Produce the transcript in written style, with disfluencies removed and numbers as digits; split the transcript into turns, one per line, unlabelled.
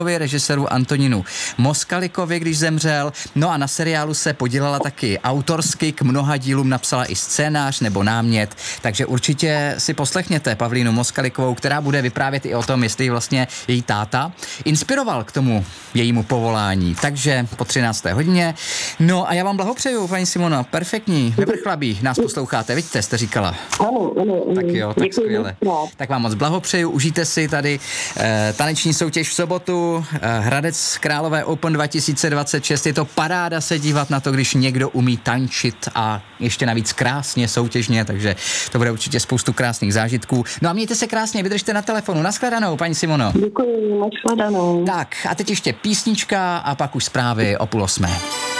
režiséru Antonínu Moskalikovi, když zemřel. No a na seriálu se podílela taky autorsky, k mnoha dílům napsala i scénář nebo námět, takže určitě si poslechněte Pavlínu Moskalikovou, která bude vyprávět i o tom, jestli vlastně její táta inspiroval k tomu jejímu povolání. Takže po 13. hodině. No a já vám blahopřeju, paní Simono, perfektní, nevrchlabí, nás posloucháte, vidíte, jste říkala.
Ano.
Tak jo, tak skvěle. Tak vám moc blahopřeju, užijte si tady taneční soutěž v sobotu, Hradec Králové Open 2026, je to paráda se dívat na to, když někdo umí tančit a ještě navíc krásně, soutěžně, takže to bude určitě spoustu krásných zážitků. No a mějte se krásně, vydržte na telefonu. Nashledanou, paní Simono.
Děkuji, nashledanou.
Tak a teď ještě písnička a pak už zprávy o 7:30.